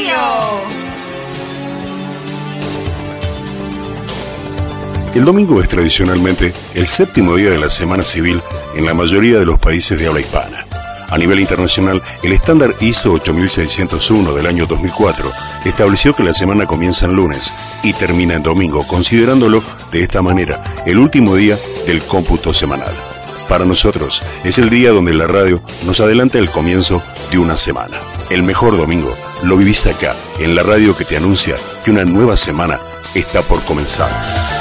Radio. El domingo es tradicionalmente el séptimo día de la Semana Civil en la mayoría de los países de habla hispana. A nivel internacional, el estándar ISO 8601 del año 2004 estableció que la semana comienza en lunes y termina en domingo, considerándolo de esta manera el último día del cómputo semanal. Para nosotros es el día donde la radio nos adelanta el comienzo de una semana. El mejor domingo lo vivís acá, en la radio que te anuncia que una nueva semana está por comenzar.